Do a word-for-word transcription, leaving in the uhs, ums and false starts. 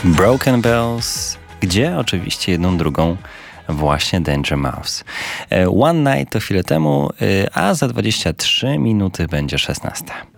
Broken Bells, gdzie oczywiście jedną drugą właśnie Danger Mouse. One Night to chwilę temu, a za dwadzieścia trzy minuty będzie szesnasta.